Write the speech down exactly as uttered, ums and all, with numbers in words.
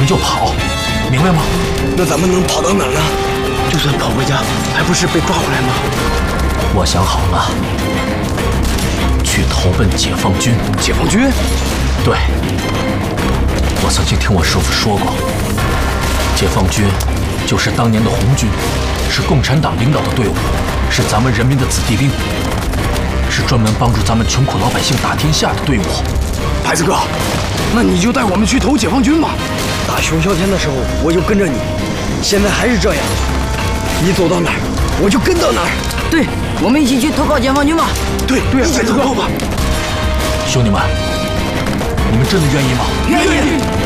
们就跑，明白吗？ 那咱们能跑到哪儿呢？就算跑回家，还不是被抓回来吗？ 我想好了，去投奔解放军。 解放军？ 对，我曾经听我师父说过，解放军就是当年的红军，是共产党领导的队伍，是咱们人民的子弟兵，是专门帮助咱们穷苦老百姓打天下的队伍。 牌子哥，那你就带我们去投解放军吧。打熊啸天的时候，我就跟着你，现在还是这样，你走到哪儿，我就跟到哪儿。 对，我们一起去投靠解放军吧。 对，对一起投靠吧。 兄弟们，你们真的愿意吗？ 愿意。